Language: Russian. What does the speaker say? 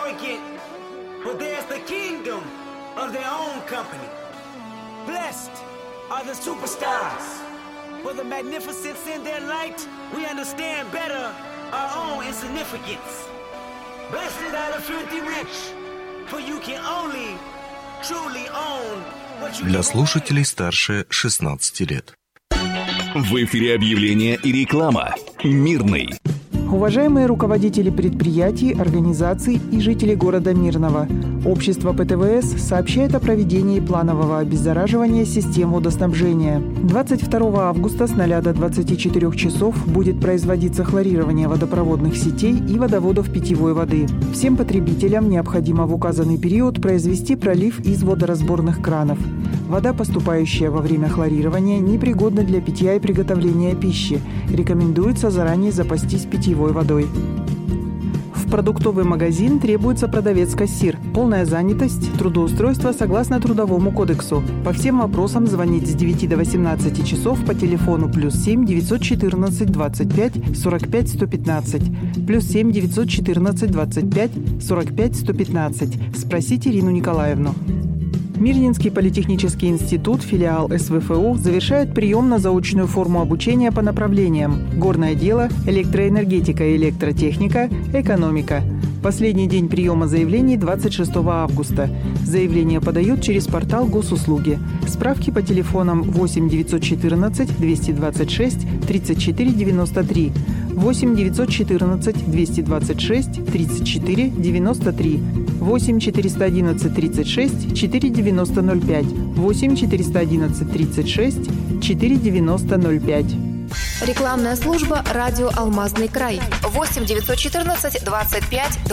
arrogant, but there's the kingdom of their own company. Blessed are the superstars. For the magnificence in their light, we understand better our own insignificance. Blessed are the filthy rich, for you can only truly own what you Для слушателей старше 16 лет. В эфире объявление и реклама. Мирный. Уважаемые руководители предприятий, организаций и жители города Мирного, общество ПТВС сообщает о проведении планового обеззараживания систем водоснабжения. 22 августа с 0 до 24 часов будет производиться хлорирование водопроводных сетей и водоводов питьевой воды. Всем потребителям необходимо в указанный период произвести пролив из водоразборных кранов. Вода, поступающая во время хлорирования, непригодна для питья и приготовления пищи. Рекомендуется заранее запастись питьевой водой. В продуктовый магазин требуется продавец-кассир, полная занятость, трудоустройство согласно Трудовому кодексу. По всем вопросам звонить с 9 до 18 часов по телефону +7 914 25 45 115, +7 914 25 45 115. Спросите Ирину Николаевну. Мирнинский политехнический институт, филиал СВФУ, завершает прием на заочную форму обучения по направлениям: горное дело, электроэнергетика и электротехника, экономика. Последний день приема заявлений 26 августа. Заявления подают через портал Госуслуги. Справки по телефонам 8 914 226 34 93, 8 914 226 34 93, 8 411 36 490 05, 8 411 36 490 05. Рекламная служба «Радио Алмазный край». 8 914 25